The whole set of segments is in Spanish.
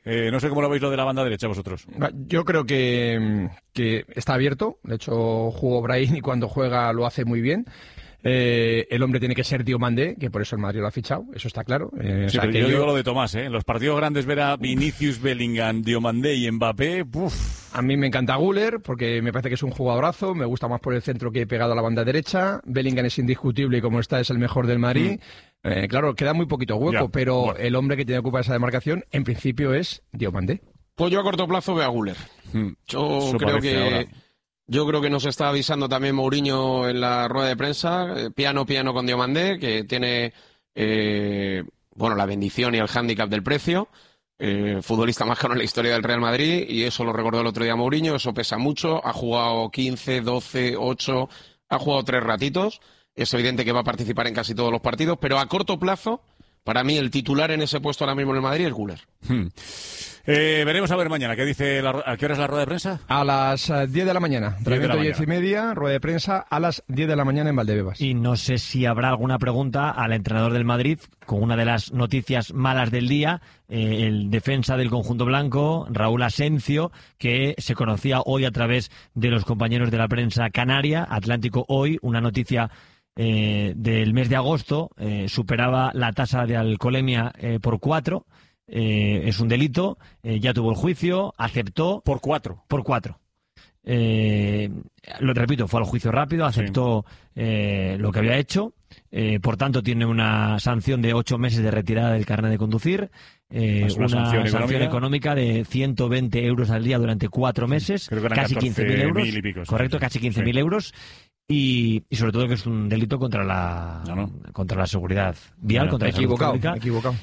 No sé cómo lo veis lo de la banda derecha vosotros. Yo creo que está abierto. De hecho, jugó Brahim y cuando juega lo hace muy bien. El hombre tiene que ser Diomandé, que por eso el Madrid lo ha fichado, eso está claro. Sí, pero yo digo lo de Tomás, en los partidos grandes ver a Vinicius, Bellingham, Diomandé y Mbappé, ¡puf! A mí me encanta Güler, porque me parece que es un jugadorazo, me gusta más por el centro que pegado a la banda derecha. Bellingham es indiscutible y como está es el mejor del Madrid. Claro, queda muy poquito hueco, pero bueno, el hombre que tiene que ocupar esa demarcación, en principio es Diomandé. Pues yo a corto plazo veo a Güler. Yo creo que nos está avisando también Mourinho en la rueda de prensa, piano con Diomandé, que tiene la bendición y el hándicap del precio, futbolista más caro en la historia del Real Madrid, y eso lo recordó el otro día Mourinho, eso pesa mucho, ha jugado 15, 12, 8, ha jugado 3 ratitos, es evidente que va a participar en casi todos los partidos, pero a corto plazo, para mí el titular en ese puesto ahora mismo en el Madrid es Güler. Veremos a ver mañana. ¿Qué dice? ¿A qué hora es la rueda de prensa? A las 10 de la mañana. 10:30, rueda de prensa a las 10 de la mañana en Valdebebas. Y no sé si habrá alguna pregunta al entrenador del Madrid con una de las noticias malas del día, el defensa del conjunto blanco, Raúl Asencio, que se conocía hoy a través de los compañeros de la prensa canaria, Atlántico Hoy, una noticia del mes de agosto, superaba la tasa de alcoholemia por 4. Es un delito, ya tuvo el juicio, aceptó. Por 4. Lo repito, fue al juicio rápido, aceptó lo que había hecho, por tanto tiene una sanción de 8 meses de retirada del carnet de conducir, una sanción económica de 120 euros al día durante 4 meses, casi 15.000 euros. Y pico, correcto, casi 15.000 euros. Y sobre todo que es un delito contra la seguridad vial, contra la salud pública.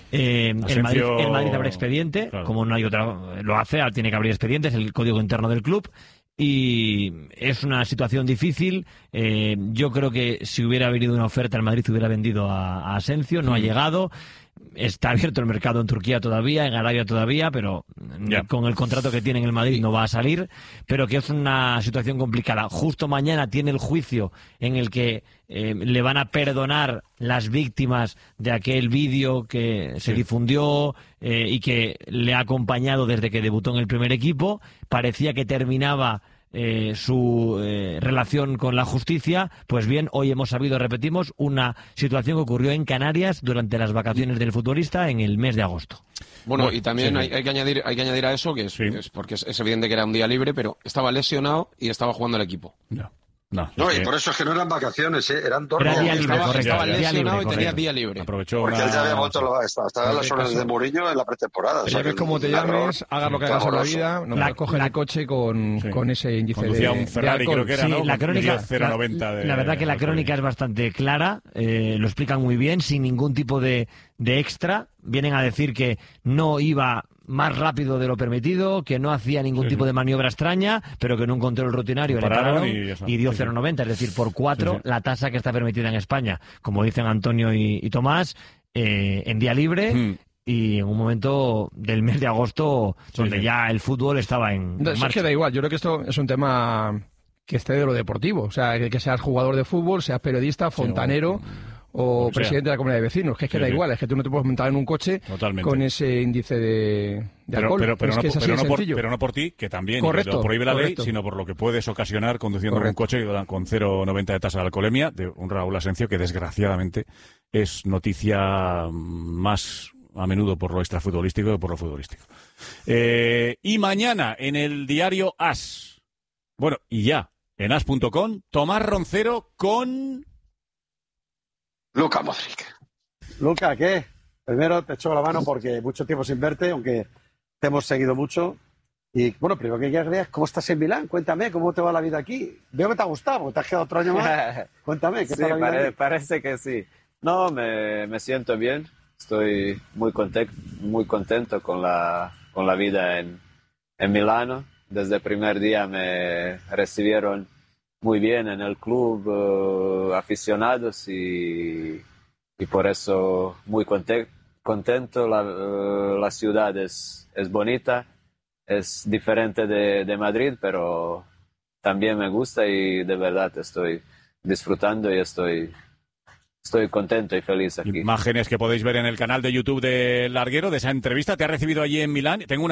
El Madrid abre expediente, como no hay otra, lo hace, tiene que abrir expediente, es el código interno del club. Y es una situación difícil. Yo creo que si hubiera venido una oferta, el Madrid hubiera vendido a Asencio, no ha llegado. Está abierto el mercado en Turquía todavía, en Arabia todavía, pero con el contrato que tiene en el Madrid no va a salir, pero que es una situación complicada. Justo mañana tiene el juicio en el que le van a perdonar las víctimas de aquel vídeo que se difundió y que le ha acompañado desde que debutó en el primer equipo. Parecía que terminaba su relación con la justicia. Pues bien, hoy hemos sabido, repetimos, una situación que ocurrió en Canarias durante las vacaciones del futbolista en el mes de agosto. Bueno, y también hay que añadir a eso que es porque es evidente que era un día libre, pero estaba lesionado y estaba jugando el equipo. Y por eso es que no eran vacaciones, eran 2 días. Día libre, estaba lesionado y tenía día libre. Porque él ya había vuelto, estaba en las órdenes de Mourinho en la pretemporada. Ya ves cómo te llames, hagas lo que hagas en la vida, no puedes coger el coche con ese índice Conducía un Ferrari, creo que era, ¿no? La crónica, 0,90 la verdad que la crónica es bastante clara, lo explican muy bien, sin ningún tipo de extra. Vienen a decir que no iba más rápido de lo permitido, que no hacía ningún tipo de maniobra extraña, pero que en un control rutinario le pararon y dio 0,90, es decir, por 4 la tasa que está permitida en España, como dicen Antonio y Tomás, en día libre. Y en un momento del mes de agosto donde ya el fútbol estaba en marcha. Es que da igual, yo creo que esto es un tema que esté de lo deportivo, o sea, que seas jugador de fútbol, seas periodista, fontanero o presidente de la comunidad de vecinos, que es que da igual, es que tú no te puedes montar en un coche con ese índice de alcohol. Pero no por ti, que también lo prohíbe la ley, sino por lo que puedes ocasionar conduciendo un coche con 0,90 de tasa de alcoholemia, de un Raúl Asencio que desgraciadamente es noticia más a menudo por lo extrafutbolístico que por lo futbolístico. Y mañana en el diario AS, bueno, y ya en as.com, Tomás Roncero con Luka Modric. Luka, ¿qué? Primero te echo la mano porque mucho tiempo sin verte, aunque te hemos seguido mucho. Y bueno, primero que querías, ¿cómo estás en Milán? Cuéntame, ¿cómo te va la vida aquí? Veo que te ha gustado, porque te has quedado otro año más. Cuéntame, ¿qué tal la vida aquí? Parece que sí. No, me siento bien. Estoy muy contento con la vida en Milano. Desde el primer día me recibieron muy bien en el club, aficionados y por eso muy contento. La ciudad es bonita, es diferente de Madrid, pero también me gusta y de verdad estoy disfrutando y estoy contento y feliz aquí. Imágenes que podéis ver en el canal de YouTube de Larguero de esa entrevista. Te ha recibido allí en Milán. Tengo